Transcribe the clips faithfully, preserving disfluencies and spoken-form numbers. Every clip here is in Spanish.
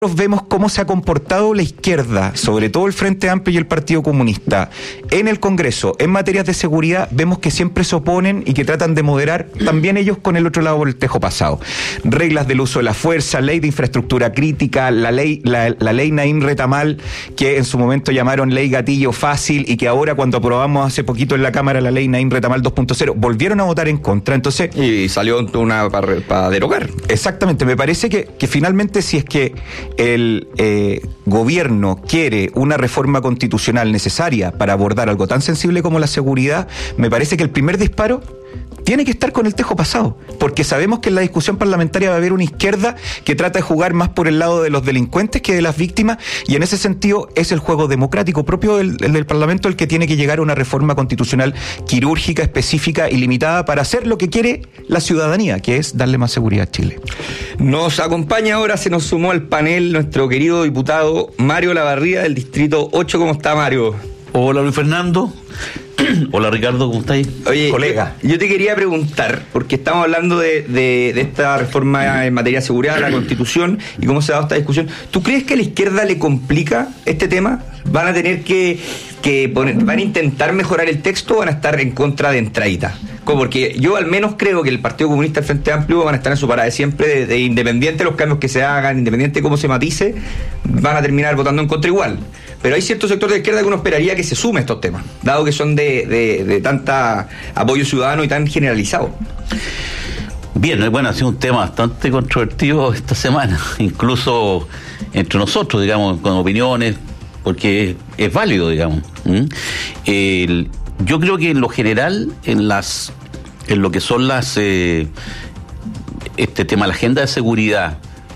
vemos cómo se ha comportado la izquierda, sobre todo el Frente Amplio y el Partido Comunista, en el Congreso, en materias de seguridad, vemos que siempre se oponen y que tratan de moderar también ellos con el otro lado por el tejo pasado. Reglas del uso de la fuerza, ley de infraestructura crítica, la ley, la, la ley Naim Retamal, que en su momento llamaron ley gatillo fácil y que ahora cuando aprobamos hace poquito en la Cámara la ley Naim Retamal dos punto cero, volvieron a votar en contra. Entonces, y salió una para, para derogar. Exactamente, me parece que, que finalmente si es que el eh, gobierno quiere una reforma constitucional necesaria para abordar algo tan sensible como la seguridad, me parece que el primer disparo tiene que estar con el tejo pasado, porque sabemos que en la discusión parlamentaria va a haber una izquierda que trata de jugar más por el lado de los delincuentes que de las víctimas, y en ese sentido es el juego democrático propio del, del Parlamento el que tiene que llegar a una reforma constitucional quirúrgica, específica y limitada para hacer lo que quiere la ciudadanía, que es darle más seguridad a Chile. Nos acompaña ahora, se nos sumó al panel nuestro querido diputado Mario Lavarría del Distrito ocho. ¿Cómo está, Mario? Hola, Luis Fernando. Hola, Ricardo, ¿cómo estáis? Oye, colega. Yo, yo te quería preguntar, porque estamos hablando de, de, de esta reforma en materia de seguridad, de la Constitución, y cómo se ha dado esta discusión. ¿Tú crees que a la izquierda le complica este tema? ¿Van a tener que, que poner, van a intentar mejorar el texto o van a estar en contra de entradita? Porque yo al menos creo que el Partido Comunista y el Frente Amplio van a estar en su parada de siempre, de, de independiente de los cambios que se hagan, independiente de cómo se matice, van a terminar votando en contra igual. Pero hay ciertos sectores de izquierda que uno esperaría que se sume a estos temas, dado que son de, de, de tanta apoyo ciudadano y tan generalizado. Bien, bueno, ha sido un tema bastante controvertido esta semana, incluso entre nosotros, digamos, con opiniones, porque es, es válido, digamos. ¿Mm? El, yo creo que en lo general, en las, en lo que son las, eh, este tema, la agenda de seguridad,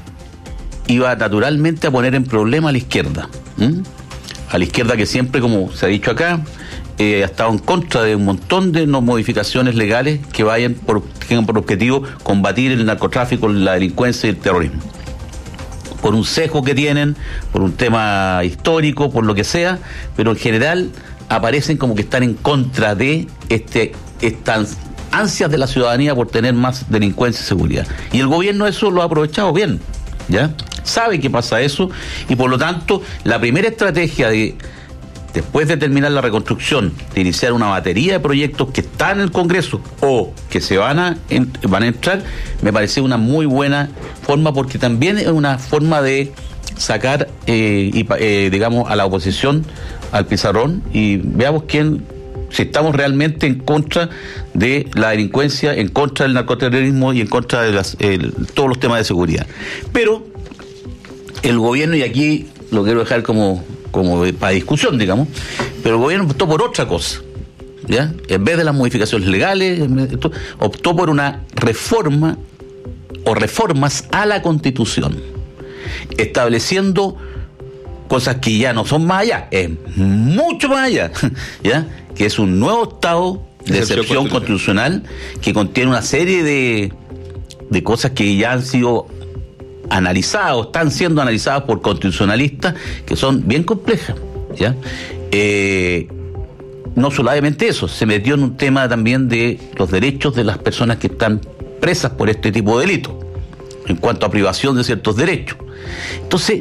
iba naturalmente a poner en problema a la izquierda. ¿Mm? A la izquierda que siempre, como se ha dicho acá, eh, ha estado en contra de un montón de no modificaciones legales que vayan por, tengan por objetivo combatir el narcotráfico, la delincuencia y el terrorismo. Por un sesgo que tienen, por un tema histórico, por lo que sea, pero en general aparecen como que están en contra de este estas ansias de la ciudadanía por tener más delincuencia y seguridad. Y el gobierno eso lo ha aprovechado bien, ¿ya? Sabe que pasa eso y por lo tanto la primera estrategia de después de terminar la reconstrucción, de iniciar una batería de proyectos que están en el Congreso o que se van a en, van a entrar, me parece una muy buena forma, porque también es una forma de sacar eh, y, eh, digamos a la oposición al pizarrón y veamos quién, si estamos realmente en contra de la delincuencia, en contra del narcoterrorismo y en contra de las, el, todos los temas de seguridad. Pero el gobierno, y aquí lo quiero dejar como, como para discusión, digamos, pero el gobierno optó por otra cosa, ¿ya? En vez de las modificaciones legales, optó por una reforma o reformas a la Constitución, estableciendo cosas que ya no son más allá, es mucho más allá, ¿ya? Que es un nuevo estado de excepción constitucional que contiene una serie de, de cosas que ya han sido analizadas, están siendo analizadas por constitucionalistas que son bien complejas, ¿ya? Eh, no solamente eso, se metió en un tema también de los derechos de las personas que están presas por este tipo de delitos, en cuanto a privación de ciertos derechos. Entonces,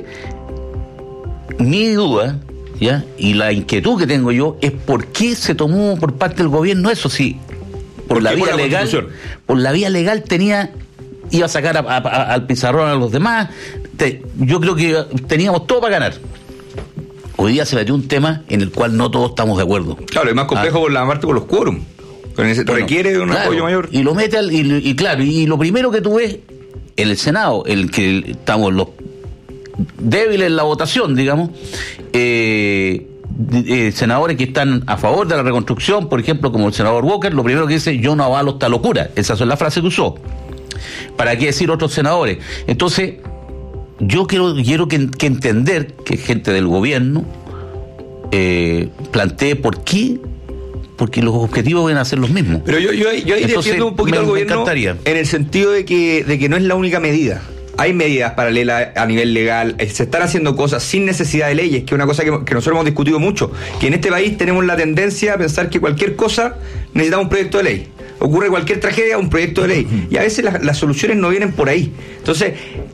mi duda, ¿ya? Y la inquietud que tengo yo es por qué se tomó por parte del gobierno eso, si por la vía legal, por la vía legal tenía, iba a sacar a, a, a, al pizarrón a los demás. Te, yo creo que teníamos todo para ganar. Hoy día se metió un tema en el cual no todos estamos de acuerdo. Claro, es más complejo ah. por la parte con los quórum. Bueno, requiere de un claro, apoyo mayor. Y lo mete al, y, y claro, y lo primero que tú ves en el Senado, en el que estamos los débiles en la votación, digamos, eh, eh, senadores que están a favor de la reconstrucción, por ejemplo, como el senador Walker, lo primero que dice, yo no avalo esta locura. Esa es la frase que usó. ¿Para qué decir otros senadores? Entonces, yo quiero, quiero que, que entender que gente del gobierno eh, plantee por qué, porque los objetivos van a ser los mismos. Pero yo, yo, yo ahí defiendo un poquito al gobierno en el sentido de que, de que no es la única medida. Hay medidas paralelas a nivel legal, se están haciendo cosas sin necesidad de leyes, que es una cosa que, que nosotros hemos discutido mucho, que en este país tenemos la tendencia a pensar que cualquier cosa necesita un proyecto de ley. Ocurre cualquier tragedia, un proyecto de ley. Y a veces las, las soluciones no vienen por ahí. Entonces,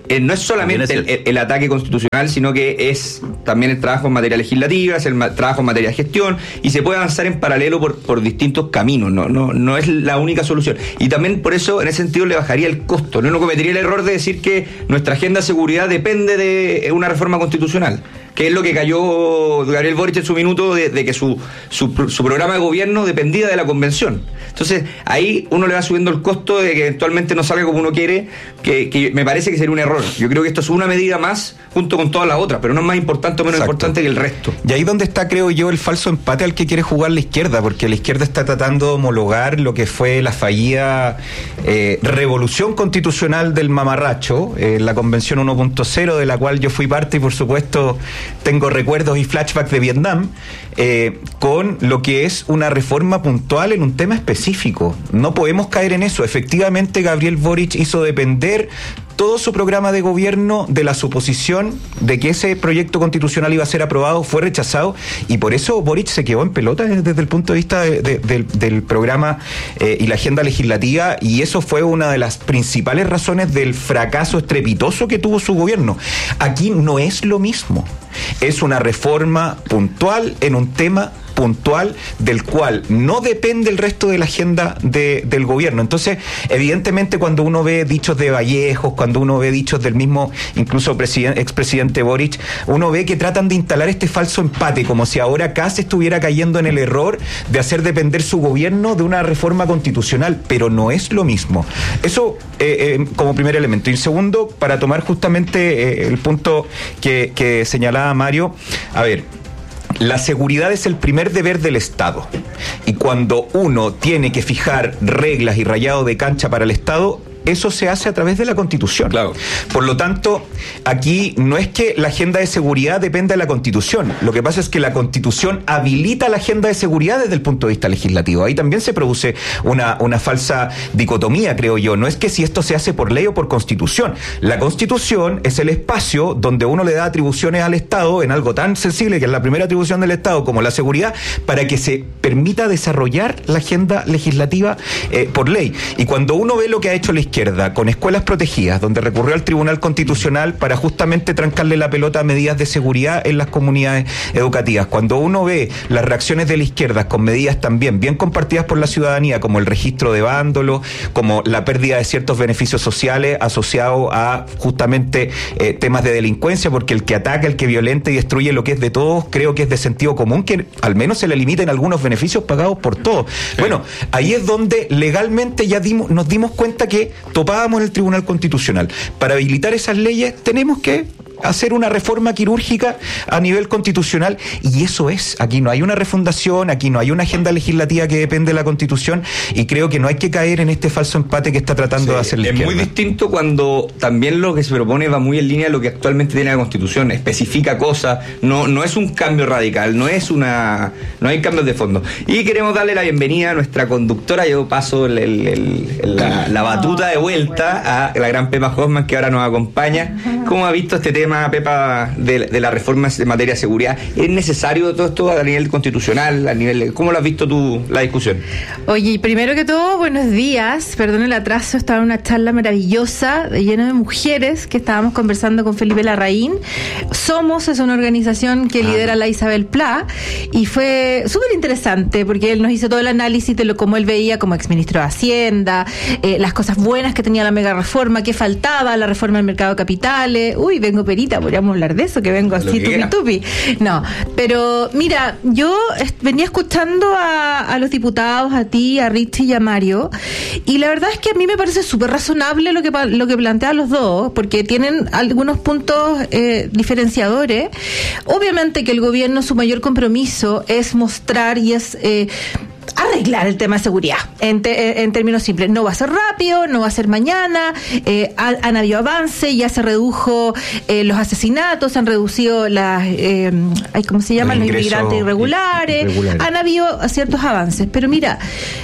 eh, no es solamente el, el, el ataque constitucional, sino que es también el trabajo en materia legislativa, es el ma- trabajo en materia de gestión, y se puede avanzar en paralelo por, por distintos caminos, no, no, no es la única solución. Y también por eso, en ese sentido, le bajaría el costo. No, no cometería el error de decir que nuestra agenda de seguridad depende de una reforma constitucional, que es lo que cayó Gabriel Boric en su minuto, de, de que su, su, su programa de gobierno dependía de la convención. Entonces, ahí uno le va subiendo el costo de que eventualmente no salga como uno quiere, que, que me parece que sería un error. Yo creo que esto es una medida más junto con todas las otras, pero no es más importante o menos Exacto. importante que el resto. Y ahí donde está, creo yo, el falso empate al que quiere jugar la izquierda, porque la izquierda está tratando de homologar lo que fue la fallida eh, revolución constitucional del mamarracho, eh, la Convención uno punto cero, de la cual yo fui parte y por supuesto tengo recuerdos y flashbacks de Vietnam, eh, con lo que es una reforma puntual en un tema específico. No podemos caer en eso. Efectivamente, Gabriel Boric hizo depender todo su programa de gobierno de la suposición de que ese proyecto constitucional iba a ser aprobado, fue rechazado, y por eso Boric se quedó en pelota desde el punto de vista de, de, de, del programa eh, y la agenda legislativa, y eso fue una de las principales razones del fracaso estrepitoso que tuvo su gobierno. Aquí no es lo mismo. Es una reforma puntual en un tema puntual del cual no depende el resto de la agenda de, del gobierno. Entonces, evidentemente, cuando uno ve dichos de Vallejos, cuando uno ve dichos del mismo, incluso presidente, expresidente Boric, uno ve que tratan de instalar este falso empate, como si ahora Kast estuviera cayendo en el error de hacer depender su gobierno de una reforma constitucional, pero no es lo mismo. Eso eh, eh, como primer elemento. Y el segundo, para tomar justamente eh, el punto que, que señalaba Mario, a ver, la seguridad es el primer deber del Estado, y cuando uno tiene que fijar reglas y rayado de cancha para el Estado, eso se hace a través de la Constitución. Claro. Por lo tanto, aquí no es que la agenda de seguridad dependa de la Constitución. Lo que pasa es que la Constitución habilita la agenda de seguridad desde el punto de vista legislativo. Ahí también se produce una, una falsa dicotomía, creo yo. No es que si esto se hace por ley o por Constitución. La Constitución es el espacio donde uno le da atribuciones al Estado en algo tan sensible, que es la primera atribución del Estado, como la seguridad, para que se permita desarrollar la agenda legislativa eh, por ley. Y cuando uno ve lo que ha hecho la izquierda con escuelas protegidas, donde recurrió al Tribunal Constitucional para justamente trancarle la pelota a medidas de seguridad en las comunidades educativas, cuando uno ve las reacciones de la izquierda con medidas también bien compartidas por la ciudadanía, como el registro de vándalos, como la pérdida de ciertos beneficios sociales asociados a justamente eh, temas de delincuencia, porque el que ataca, el que violenta y destruye lo que es de todos, creo que es de sentido común que al menos se le limiten algunos beneficios pagados por todos. Sí. Bueno, ahí es donde legalmente ya dimos, nos dimos cuenta que topábamos en el Tribunal Constitucional. Para habilitar esas leyes tenemos que hacer una reforma quirúrgica a nivel constitucional, y eso es, aquí no hay una refundación, aquí no hay una agenda legislativa que depende de la Constitución, y creo que no hay que caer en este falso empate que está tratando sí, de hacer la es izquierda. Muy distinto cuando también lo que se propone va muy en línea de lo que actualmente tiene la Constitución, especifica cosas, no, no es un cambio radical, no es una, no hay cambios de fondo. Y queremos darle la bienvenida a nuestra conductora. Yo paso el, el, el, la, la batuta de vuelta a la gran Pepa Hoffman, que ahora nos acompaña. ¿Cómo ha visto este tema, Pepa, de, de las reformas en materia de seguridad? ¿Es necesario todo esto a nivel constitucional? A nivel, ¿cómo lo has visto tú la discusión? Oye, primero que todo, buenos días. Perdón el atraso, estaba en una charla maravillosa, llena de mujeres, que estábamos conversando con Felipe Larraín. Somos es una organización que lidera ah. la Isabel Pla, y fue súper interesante porque él nos hizo todo el análisis de lo como él veía como exministro de Hacienda, eh, las cosas buenas que tenía la mega reforma, qué faltaba, la reforma del mercado de capitales. Uy, vengo perita, podríamos hablar de eso, que vengo así tupi tupi. No, pero mira, yo venía escuchando a, a los diputados, a ti, a Richie y a Mario, y la verdad es que a mí me parece súper razonable lo que lo que plantean los dos, porque tienen algunos puntos eh, diferenciadores. Obviamente que el gobierno, su mayor compromiso es mostrar y es eh, arreglar el tema de seguridad, en, te, en términos simples. No va a ser rápido, no va a ser mañana, eh, han, han habido avance, ya se redujo eh, los asesinatos, han reducido las, eh, ¿cómo se llaman? Los inmigrantes irregulares, irregulares, han habido ciertos avances, pero mira,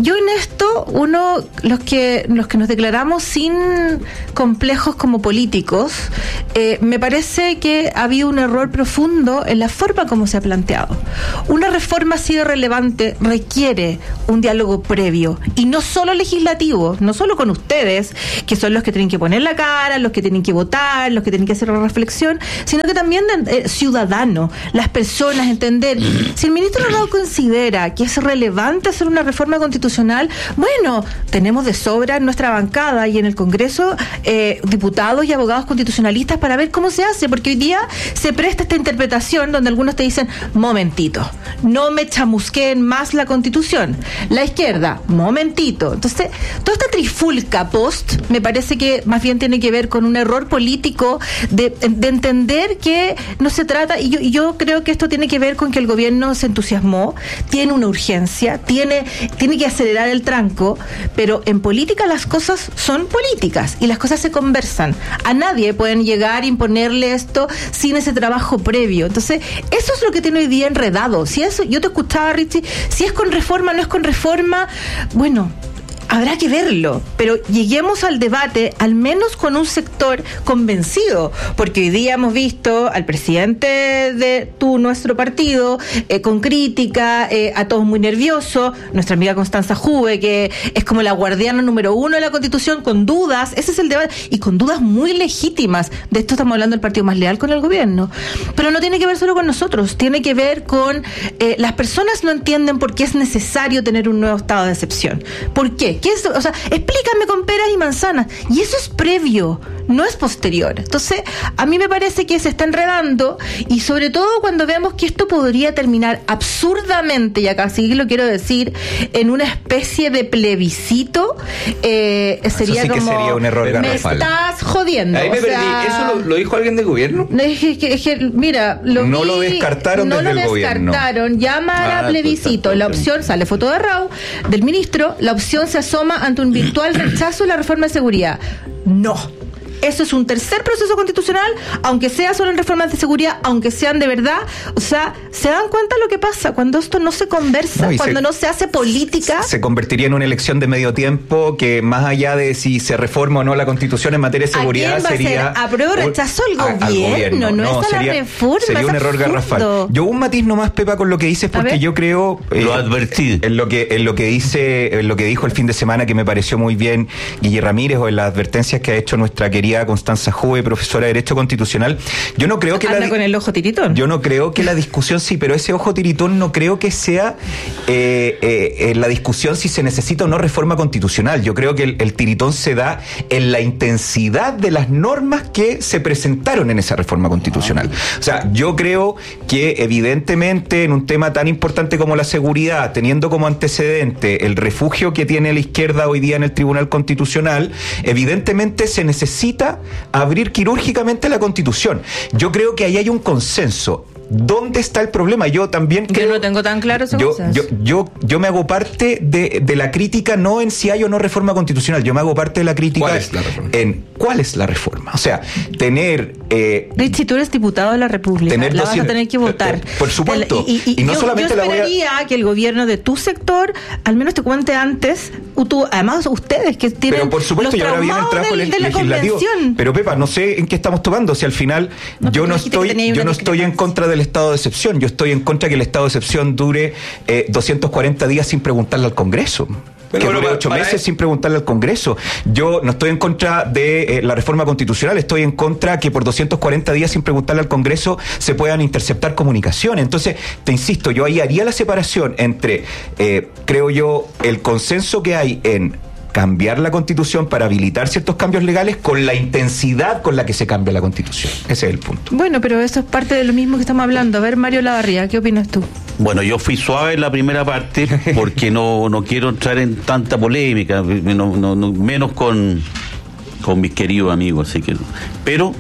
yo en esto, uno, los que los que nos declaramos sin complejos como políticos, eh, me parece que ha habido un error profundo en la forma como se ha planteado. Una reforma así de relevante requiere un diálogo previo, y no solo legislativo, no solo con ustedes, que son los que tienen que poner la cara, los que tienen que votar, los que tienen que hacer la reflexión, sino que también eh, ciudadano, las personas, entender, si el ministro Raúl considera que es relevante hacer una reforma constitucional, bueno, tenemos de sobra en nuestra bancada y en el Congreso eh, diputados y abogados constitucionalistas para ver cómo se hace, porque hoy día se presta esta interpretación donde algunos te dicen, momentito, no me chamusqueen más la Constitución. La izquierda, momentito. Entonces, toda esta trifulca post me parece que más bien tiene que ver con un error político de, de entender que no se trata, y yo, y yo creo que esto tiene que ver con que el gobierno se entusiasmó, tiene una urgencia, tiene, tiene que acelerar el tranco, pero en política las cosas son políticas y las cosas se conversan. A nadie pueden llegar a imponerle esto sin ese trabajo previo. Entonces, eso es lo que tiene hoy día enredado. Si eso, yo te escuchaba, Richie, si es con reforma, no es con reforma, bueno, habrá que verlo, pero lleguemos al debate al menos con un sector convencido, porque hoy día hemos visto al presidente de tu, nuestro partido, eh, con crítica, eh, a todos muy nerviosos, nuestra amiga Constanza Juve, que es como la guardiana número uno de la Constitución, con dudas, ese es el debate, y con dudas muy legítimas. De esto estamos hablando del partido más leal con el gobierno, pero no tiene que ver solo con nosotros, tiene que ver con eh, las personas no entienden por qué es necesario tener un nuevo estado de excepción. ¿Por qué? ¿Qué es? O sea, explícame con peras y manzanas. Y eso es previo, no es posterior. Entonces, a mí me parece que se está enredando, y sobre todo cuando vemos que esto podría terminar absurdamente, y acá sí lo quiero decir, en una especie de plebiscito, eh, sería eso sí como... que sería un error me garrafal. estás jodiendo. Ahí me o sea, perdí. ¿Eso lo, lo dijo alguien del gobierno? Es que, es que, es que, mira, lo No vi, lo descartaron no desde lo el gobierno. descartaron, llamar Ah, a plebiscito. pues, La opción, sale foto de Raúl, del ministro, la opción se asoma ante un virtual rechazo de la reforma de seguridad. No. Eso es un tercer proceso constitucional, aunque sea solo en reformas de seguridad, aunque sean de verdad. O sea, ¿se dan cuenta lo que pasa cuando esto no se conversa, No, cuando se, no se hace política? Se convertiría en una elección de medio tiempo que, más allá de si se reforma o no la Constitución en materia de seguridad, ¿A quién va sería... a ser? ¿Apruebo o rechazo al a- gobierno? al gobierno. No es a la sería, reforma, sería es un error absurdo. garrafal. Yo un matiz nomás, Pepa, con lo que dices, A porque ver. yo creo... Lo advertí. En lo que en lo que dice, en lo que dijo el fin de semana, que me pareció muy bien Guille Ramírez, o en las advertencias que ha hecho nuestra querida Constanza Juve, profesora de Derecho Constitucional. Yo no creo que Anda la, con el ojo tiritón. Yo no creo que la discusión, sí, pero ese ojo tiritón no creo que sea eh, eh, eh, la discusión si se necesita o no reforma constitucional. Yo creo que el, el tiritón se da en la intensidad de las normas que se presentaron en esa reforma constitucional. O sea, yo creo que evidentemente en un tema tan importante como la seguridad, teniendo como antecedente el refugio que tiene la izquierda hoy día en el Tribunal Constitucional, evidentemente se necesita abrir quirúrgicamente la Constitución. Yo creo que ahí hay un consenso. ¿Dónde está el problema? Yo también creo... Yo no tengo tan claro ese yo, consenso. yo, yo, yo me hago parte de, de la crítica, no en si hay o no reforma constitucional, yo me hago parte de la crítica ¿Cuál es la reforma? en cuál es la reforma. O sea, tener... Eh, Richie, tú eres diputado de la República, Tener la vas a doscientos tener que votar. eh, por supuesto. Y, y- Y no yo, solamente yo la voy a- esperaría que el gobierno de tu sector al menos te cuente antes, u- tú, además ustedes que tienen pero por supuesto, los y ahora viene el traumados trabajo del- le- de la legislativo. convención. Pero Pepa, no sé en qué estamos tomando, si al final No, yo porque no dijiste que estoy, tenía yo una no estoy en discrepancia. contra del estado de excepción, yo estoy en contra que el estado de excepción dure eh, doscientos cuarenta días sin preguntarle al Congreso. Pero, que pero, dure ocho para- meses sin preguntarle al Congreso. Yo no estoy en contra de eh, la reforma constitucional, estoy en contra que por doscientos cuarenta días sin preguntarle al Congreso se puedan interceptar comunicaciones. Entonces, te insisto, yo ahí haría la separación entre, eh, creo yo, el consenso que hay en cambiar la Constitución para habilitar ciertos cambios legales con la intensidad con la que se cambia la Constitución. Ese es el punto. Bueno, pero eso es parte de lo mismo que estamos hablando. A ver, Mario Lavarría, ¿qué opinas tú? Bueno, yo fui suave en la primera parte porque no, no quiero entrar en tanta polémica, no- no- no- menos con, con mis queridos amigos, así que. Pero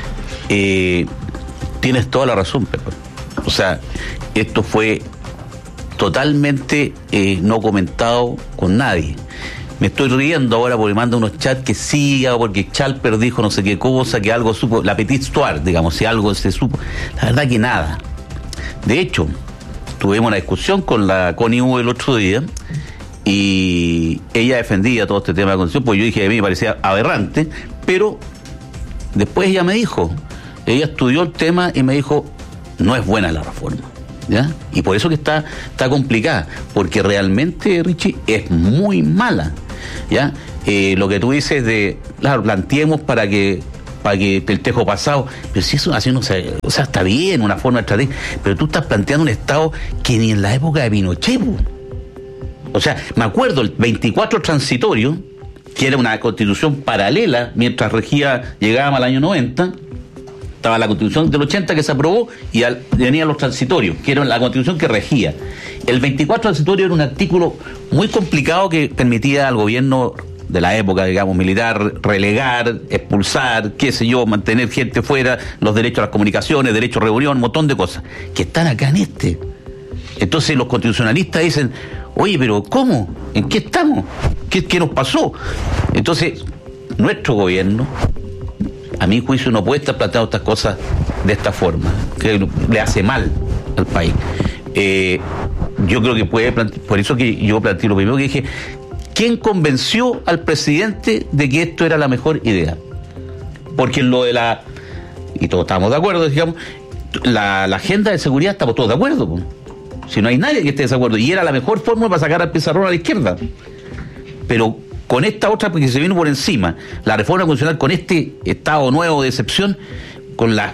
eh, tienes toda la razón, Pepe. O sea, esto fue totalmente eh, no comentado con nadie. Me estoy riendo ahora porque manda unos chats que siga, porque Chalper dijo no sé qué cosa, que algo supo, la petite histoire, digamos, si algo se supo. La verdad que nada. De hecho, tuvimos una discusión con la Connie U el otro día y ella defendía todo este tema de la Constitución, pues yo dije, a mí me parecía aberrante, pero después ella me dijo, ella estudió el tema y me dijo, no es buena la reforma, ¿ya? Y por eso que está, está complicada, porque realmente, Richie, es muy mala, ¿ya? Eh, lo que tú dices de, claro, planteemos para que para que el tejo pasado, pero si eso así no se, o sea, está bien, una forma de estrategia, pero tú estás planteando un Estado que ni en la época de Pinochet, o sea, me acuerdo el veinticuatro transitorio, que era una constitución paralela mientras regía, llegábamos al año noventa, estaba la constitución del ochenta que se aprobó y al, venían los transitorios, que era la constitución que regía. El veinticuatro transitorio era un artículo muy complicado que permitía al gobierno de la época, digamos, militar, relegar, expulsar, qué sé yo, mantener gente fuera, los derechos a las comunicaciones, derechos a reunión, un montón de cosas, que están acá en este. Entonces los constitucionalistas dicen, oye, pero ¿cómo? ¿En qué estamos? ¿Qué, qué nos pasó? Entonces, nuestro gobierno, a mi juicio, no puede estar planteando estas cosas de esta forma, que le hace mal al país. Eh, yo creo que puede plantear, por eso que yo planteé lo primero que dije, ¿quién convenció al presidente de que esto era la mejor idea? Porque en lo de la, y todos estamos de acuerdo, digamos, la, la agenda de seguridad estamos todos de acuerdo, pues. Si no hay nadie que esté de desacuerdo, y era la mejor fórmula para sacar al pizarrón a la izquierda. Pero con esta otra, porque se vino por encima, la reforma constitucional con este estado nuevo de excepción, con la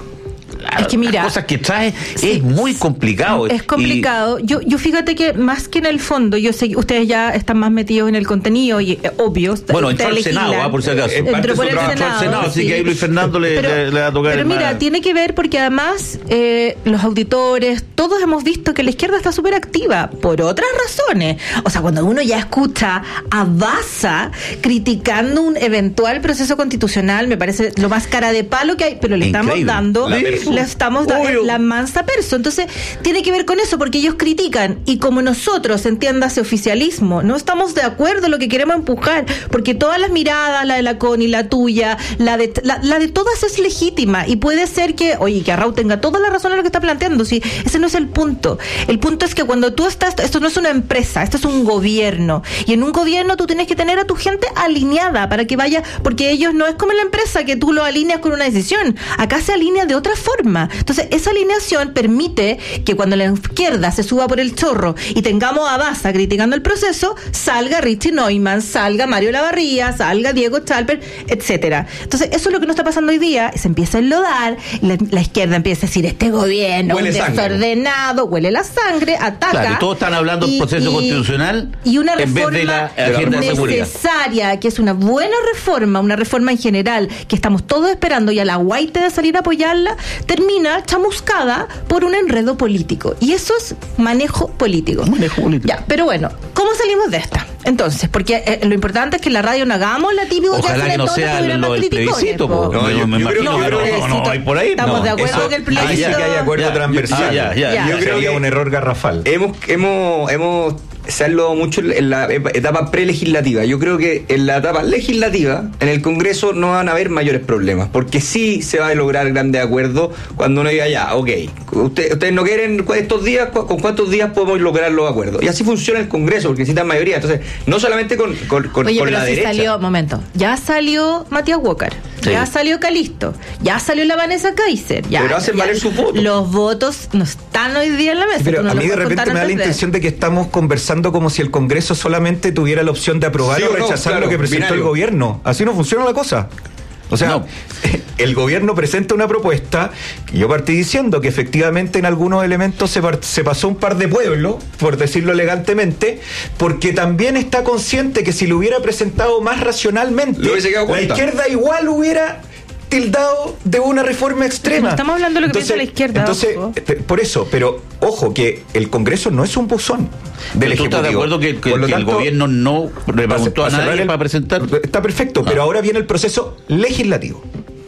Es que mira, las cosas que trae, sí, es muy complicado. Es complicado. Y... Yo, yo fíjate que más que en el fondo, yo sé que ustedes ya están más metidos en el contenido y eh, obvio. Bueno, entró al Senado, ¿eh? Por si acaso. Eh, entró por el Senado, Senado, Senado sí. Así que ahí Luis Fernando le, pero, le, le va a tocar. Pero mira, más. Tiene que ver porque además eh, los auditores, todos hemos visto que la izquierda está súper activa por otras razones. O sea, cuando uno ya escucha a Baza criticando un eventual proceso constitucional, me parece lo más cara de palo que hay, pero le Increíble. estamos dando, La le estamos dando la mansa perso. Entonces, tiene que ver con eso, porque ellos critican, y como nosotros, entiéndase oficialismo, no estamos de acuerdo en lo que queremos empujar, porque todas las miradas, la de la Connie, la tuya, la de la, la de todas es legítima, y puede ser que, oye, que Arrau tenga toda la razón en lo que está planteando, sí, ese no es el punto. El punto es que cuando tú estás, esto no es una empresa, esto es un gobierno, y en un gobierno tú tienes que tener a tu gente alineada para que vaya, porque ellos no es como en la empresa que tú lo alineas con una decisión, acá se alinea de otra forma. Entonces, esa alineación permite que cuando la izquierda se suba por el chorro y tengamos a Baza criticando el proceso, salga Richie Neumann, salga Mario Lavarría, salga Diego Chalper, etcétera. Entonces, eso es lo que no está pasando hoy día, se empieza a enlodar, la, la izquierda empieza a decir, este gobierno huele un desordenado, sangre. huele la sangre, ataca. Claro, y todos están hablando del proceso y, constitucional y una en vez reforma de la agenda de seguridad necesaria, que es una buena reforma, una reforma en general, que estamos todos esperando y a la guaite de salir a apoyarla, termina chamuscada por un enredo político. Y eso es manejo político. Manejo político. Ya, pero bueno, ¿cómo salimos de esta? Entonces, porque eh, lo importante es que en la radio no hagamos la típica Ojalá que no sea lo del plebiscito, po. No, yo, me yo creo imagino que que no, no, no, hay por ahí. Estamos no. de acuerdo Eso- que el Ahí plebiscito... sí que hay acuerdo Ya, transversal. ah, ya, ya, ya. Yo creo que un error garrafal. Hemos, hemos, hemos se ha hablado mucho en la etapa prelegislativa. Yo creo que en la etapa legislativa, en el Congreso, no van a haber mayores problemas, porque sí se va a lograr grandes acuerdos cuando uno diga ya, ok, usted, ustedes no quieren estos días, ¿con cuántos días podemos lograr los acuerdos? Y así funciona el Congreso, porque necesitan mayoría. Entonces, no solamente con, con, con, Oye, con pero la si derecha. salió, momento, ya salió Matías Walker, Sí. ya salió Calisto, ya salió la Vanessa Kaiser, ya, Pero hacen ya- valer sus votos. Los votos no están hoy día en la mesa. Pero tú no a los mí de puedes repente contar me da la antes de- intención de que estamos conversando como si el Congreso solamente tuviera la opción de aprobar Sí o o no, rechazar claro, lo que presentó binario. el gobierno. Así no funciona la cosa. O sea, No. el gobierno presenta una propuesta, y yo partí diciendo que efectivamente en algunos elementos se, par- se pasó un par de pueblos, por decirlo elegantemente, porque también está consciente que si lo hubiera presentado más racionalmente, Le hubiese quedado la corta. izquierda igual hubiera tildado de una reforma extrema. No estamos hablando de lo que piensa la izquierda, Entonces, ojo. eh, por eso, pero ojo, que el Congreso no es un buzón del Pero tú estás de Ejecutivo. acuerdo que, que- Por lo que el tanto, gobierno no le para- preguntó a para cerrar nadie el- para presentar. Está perfecto, No. pero ahora viene el proceso legislativo.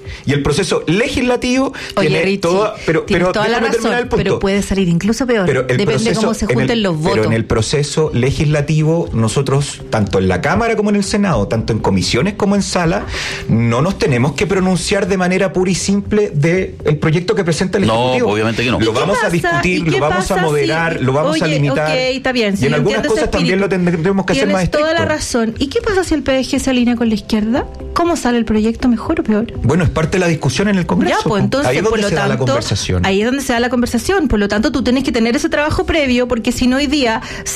Y el proceso legislativo Oye, tiene Richie, toda, pero, tienes pero toda la déjame terminar razón, el punto. pero puede salir incluso peor. Pero el Depende proceso, cómo se en junten el- los votos. Pero en el proceso legislativo, nosotros, tanto en la Cámara como en el Senado, tanto en comisiones como en sala, no nos tenemos que pronunciar de manera pura y simple del proyecto que presenta el No, Ejecutivo. obviamente que no. Lo ¿Y qué vamos a pasa? ¿Y discutir, qué lo vamos a pasa moderar, si- lo vamos a Oye, limitar. ok, está bien, sí, y en yo algunas entiendo ese cosas también lo espíritu. tendremos que hacer más Tienes toda la estricto. razón. ¿Y qué pasa si el P D G se alinea con la izquierda? ¿Cómo sale el proyecto, mejor o peor? Bueno, es parte de la discusión en el Congreso. Ya, pues entonces, ahí es por donde lo se da la tanto, conversación. ahí es donde se da la conversación. Por lo tanto, tú tienes que tener ese trabajo previo, porque si no hoy día